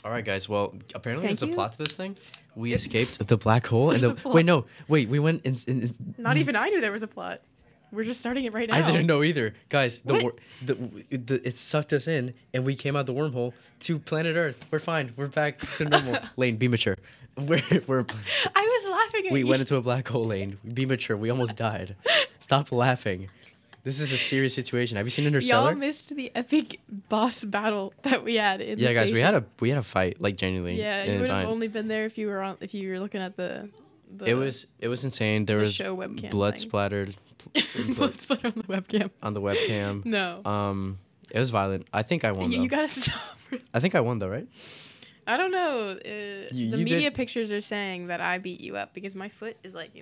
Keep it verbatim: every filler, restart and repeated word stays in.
All right, guys. Well, apparently Thank there's a you. plot to this thing. We escaped the black hole, and There's the a plot. wait, no, wait, we went in. in, in Not even I knew there was a plot. We're just starting it right now. I didn't know either, guys. The, What? wor- the, the it sucked us in, and we came out the wormhole to planet Earth. We're fine. We're back to normal. Lane, be mature. We're we're. I was laughing at We you. went into a black hole, Lane. Be mature. We almost died. Stop laughing. This is a serious situation. Have you seen Interstellar? Y'all missed the epic boss battle that we had in yeah, the guys, we station. had a we had a fight like genuinely. Yeah, you and would have behind- only been there if you were on if you were looking at the. the It was it was insane. There the was show webcam blood thing. splattered pl- blood splatter on the webcam. on the webcam. No. Um, it was violent. I think I won you, though. you gotta stop. I think I won though, right? I don't know. Uh, You- the you media did- pictures are saying that I beat you up because my foot is like you